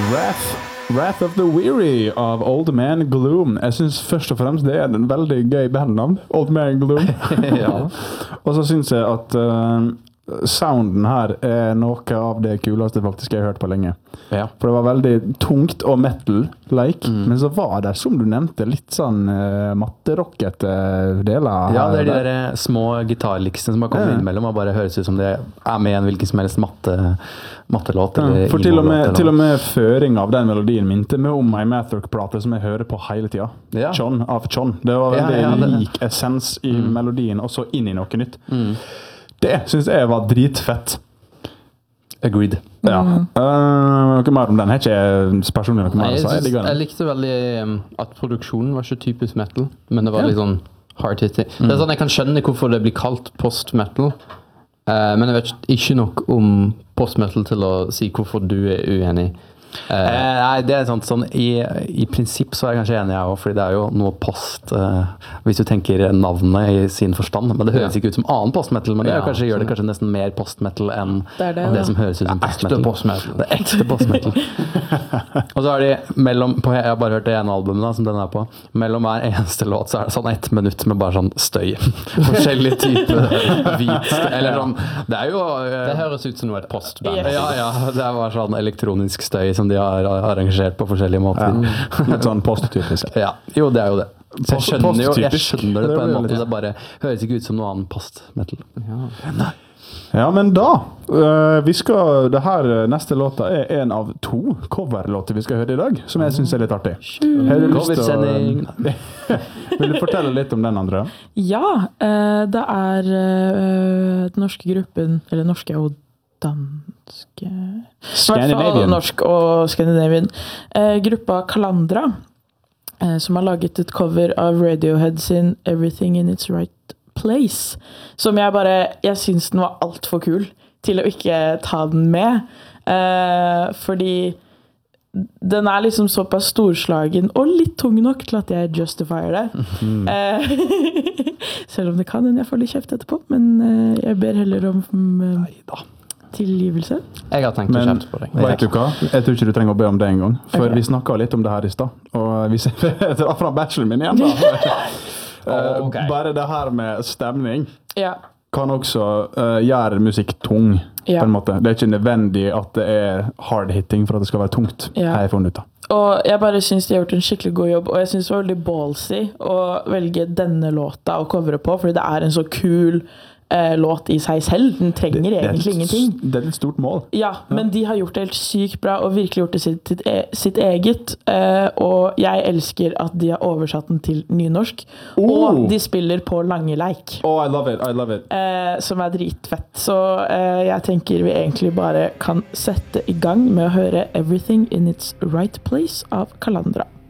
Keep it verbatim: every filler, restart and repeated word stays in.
Wrath, Wrath of the Weary av Old Man Gloom. Jeg synes først og fremst det er en veldig gøy bandnavn, Old Man Gloom. Ja. Og så synes jeg at uh, sounden her er noe av det kuleste faktisk jeg har hørt på lenge. Ja. For det var veldig tungt og metal-like, mm. men så var det, som du nevnte, litt sånn uh, matterockete deler. Ja, det er de der, der små gitarliksene som har kommet ja. innimellom, og bare høres ut som det er med en hvilken som helst matte, mattelåt. Ja, for til og, med, til og med føring av den melodien minte meg om en Mathrock-plate som jeg hører på hele tiden. Ja. John av John. Det var veldig ja, ja, det. lik essens i mm. melodien, og så inn i noe nytt. Mm. Det synes jeg var dritfett. Agreed. Ja. Mm. Uh, noe mer om den. Har ikke jeg personlig noe mer å si? Jeg, jeg likte veldig um, at produksjonen var ikke typisk metal, men det var ja. litt sånn hard-hitting. Mm. Det er sånn, jeg kan skjønne hvorfor det blir kalt post-metal, uh, men jeg vet ikke nok om post-metal til å si hvorfor du er uenig. Uh, eh, nei, det er sånn, sånn i, i prinsipp så er jeg kanskje enig jeg også, fordi det er jo noe post uh, hvis du tenker navnet i sin forstand, men det høres ja. ikke ut som annen postmetal, men det ja, kanskje, gjør det kanskje nesten mer postmetal enn det, det, det som høres ut som postmetal. postmetal. Det er ekte postmetal. Og så har de mellom, på, jeg har bare hørt det ene albumet da, som den er på, mellom hver eneste låt så er det sånn ett minutt med bare sånn støy. Forskjellige typer hvit, eller sånn, det er jo uh, det høres ut som noe et postband. Yes. Ja, ja, det er bare sånn elektronisk støy som de har arrangert på forskjellige måter. Ja. Litt sånn posttypisk. Ja, jo, det er jo det. Så jeg skjønner jo, jeg skjønner det på en måte, det bare høres ikke ut som noe annen post-metal. Ja. Nei. Ja, men da, uh, vi skal, det her neste låta er en av to coverlåter vi skal høre i dag, som jeg synes er litt artig. Coversending! Vil du fortelle litt om den, Andrea? Ja, uh, det er uh, den norske gruppen, eller norske og danske Scandinavian. Norsk og Scandinavian eh, gruppa Kalandra eh, som har laget et cover av Radiohead sin Everything in its Right Place, som jeg bare jeg synes den var alt for kul til å ikke ta den med eh, fordi den er liksom såpass storslagen og litt tung nok til at jeg justifier det. Mm. Eh, selv om det kan en jeg får litt kjeft etterpå, men eh, jeg ber heller om um, Neida. tilgivelse. Jeg har tenkt å kjente på deg. Vet du hva? Jeg tror ikke du trenger å be om det en gang. For okay. vi snakket litt om det her i sted. Og hvis jeg drar fra bacheloren min igjen da. oh, okay. Bare det her med stemning ja. kan også uh, gjøre musikk tung. Ja. På en måte. Det er ikke nødvendig at det er hard-hitting for at det skal være tungt. Ja. Har jeg funnet ut av. Og jeg bare synes de har gjort en skikkelig god jobb, og jeg synes det var veldig ballsy å velge denne låta og covere på, fordi det er en så kul eh, låt i seg selv. Den trenger det, egentlig det ingenting. Det er et stort mål. Ja, ja, men de har gjort det helt sykt bra og virkelig gjort det sitt, sitt, sitt eget. Eh, og jeg elsker at de har oversatt den til nynorsk. Oh. Og de spiller på lange leik. Oh, I love it, I love it. Eh, som er dritfett. Så eh, jeg tenker vi egentlig bare kan sette i gang med å høre Everything in its Right Place av Kalandra.